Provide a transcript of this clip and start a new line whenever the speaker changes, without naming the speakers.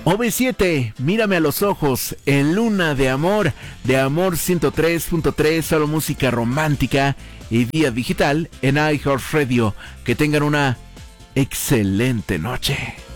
OV7, mírame a los ojos, en Luna de Amor 103.3, solo música romántica y vía digital en iHeartRadio. Que tengan una excelente noche.